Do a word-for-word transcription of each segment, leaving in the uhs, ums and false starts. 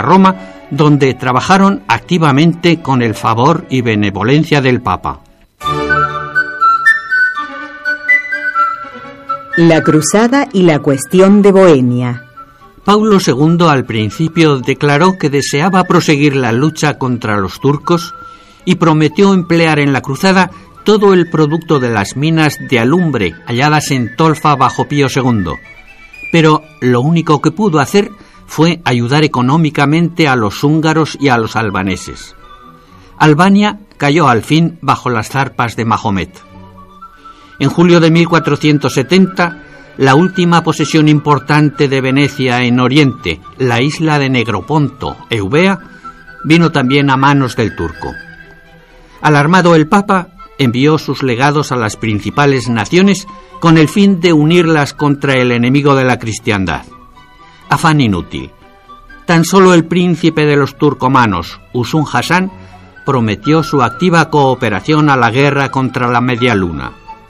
Roma, donde trabajaron activamente con el favor y benevolencia del Papa. La cruzada y la cuestión de Bohemia. Paulo segundo al principio declaró que deseaba proseguir la lucha contra los turcos y prometió emplear en la cruzada todo el producto de las minas de alumbre halladas en Tolfa bajo Pío segundo. Pero lo único que pudo hacer fue ayudar económicamente a los húngaros y a los albaneses. Albania cayó al fin bajo las zarpas de Mahomet. En julio de mil cuatrocientos setenta, la última posesión importante de Venecia en Oriente, la isla de Negroponto, Eubea, vino también a manos del turco. Alarmado el Papa, envió sus legados a las principales naciones con el fin de unirlas contra el enemigo de la cristiandad. Afán inútil. Tan solo el príncipe de los turcomanos, Usun Hasan, prometió su activa cooperación a la guerra contra la Media Luna.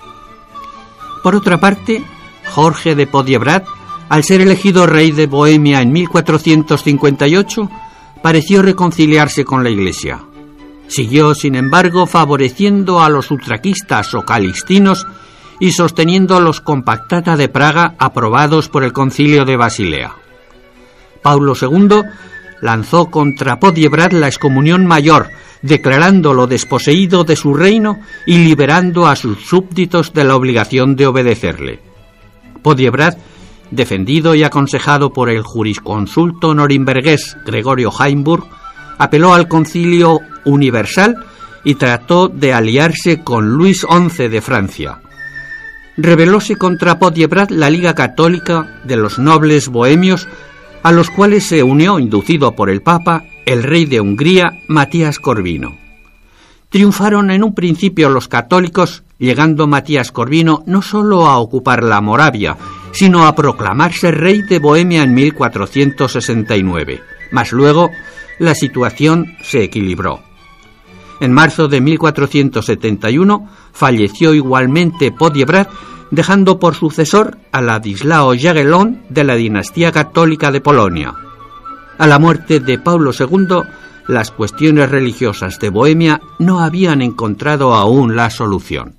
Por otra parte, Jorge de Podiebrad, al ser elegido rey de Bohemia en mil cuatrocientos cincuenta y ocho, pareció reconciliarse con la Iglesia. Siguió, sin embargo, favoreciendo a los utraquistas o calixtinos y sosteniendo los Compactata de Praga aprobados por el Concilio de Basilea. Paulo segundo lanzó contra Podiebrad la excomunión mayor, declarándolo desposeído de su reino y liberando a sus súbditos de la obligación de obedecerle. Podiebrad, defendido y aconsejado por el jurisconsulto norimbergués Gregorio Heimburg, apeló al Concilio Universal y trató de aliarse con Luis once de Francia. Rebelóse contra Podiebrad la Liga Católica de los nobles bohemios, a los cuales se unió, inducido por el Papa, el rey de Hungría, Matías Corvino. Triunfaron en un principio los católicos, llegando Matías Corvino no solo a ocupar la Moravia, sino a proclamarse rey de Bohemia en mil cuatrocientos sesenta y nueve. Mas luego la situación se equilibró. En marzo de mil cuatrocientos setenta y uno falleció igualmente Podiebrad, dejando por sucesor a Ladislao Jagellón de la dinastía católica de Polonia. A la muerte de Paulo segundo, las cuestiones religiosas de Bohemia no habían encontrado aún la solución.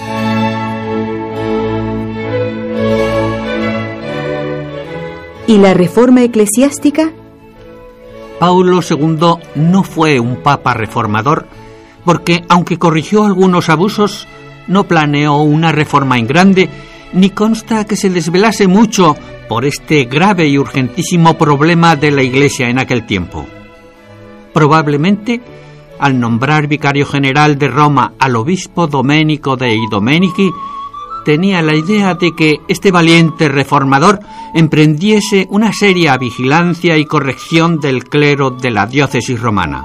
¿Y la reforma eclesiástica? Paulo segundo no fue un papa reformador porque, aunque corrigió algunos abusos, no planeó una reforma en grande, ni consta que se desvelase mucho por este grave y urgentísimo problema de la Iglesia en aquel tiempo. Probablemente, al nombrar vicario general de Roma al obispo Domenico Dei Domenici, tenía la idea de que este valiente reformador emprendiese una seria vigilancia y corrección del clero de la diócesis romana.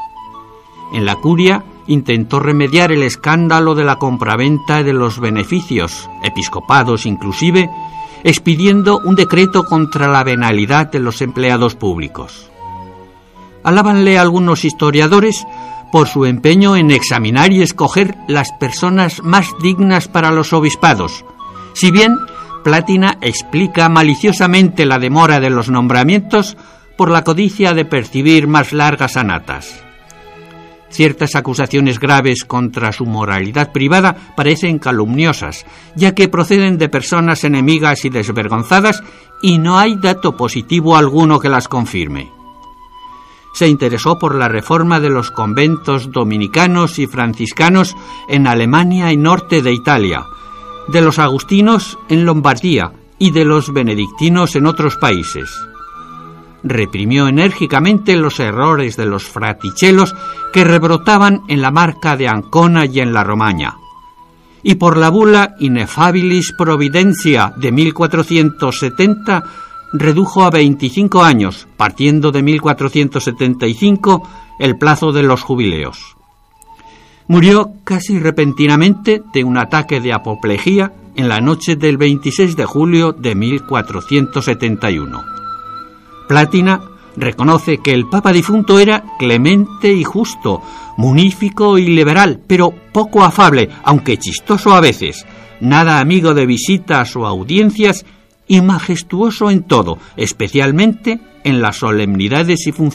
En la curia intentó remediar el escándalo de la compraventa de los beneficios, episcopados inclusive, expidiendo un decreto contra la venalidad de los empleados públicos. Alábanle algunos historiadores por su empeño en examinar y escoger las personas más dignas para los obispados, si bien Plátina explica maliciosamente la demora de los nombramientos por la codicia de percibir más largas anatas. Ciertas acusaciones graves contra su moralidad privada parecen calumniosas, ya que proceden de personas enemigas y desvergonzadas y no hay dato positivo alguno que las confirme. Se interesó por la reforma de los conventos dominicanos y franciscanos en Alemania y norte de Italia, de los agustinos en Lombardía y de los benedictinos en otros países. Reprimió enérgicamente los errores de los fratichelos que rebrotaban en la Marca de Ancona y en la Romaña. Y por la bula Ineffabilis Providentia de mil cuatrocientos setenta redujo a veinticinco años, partiendo de mil cuatrocientos setenta y cinco, el plazo de los jubileos. Murió casi repentinamente de un ataque de apoplejía en la noche del veintiséis de julio de mil cuatrocientos setenta y uno. Plátina reconoce que el Papa difunto era clemente y justo, munífico y liberal, pero poco afable, aunque chistoso a veces, nada amigo de visitas o audiencias y majestuoso en todo, especialmente en las solemnidades y funciones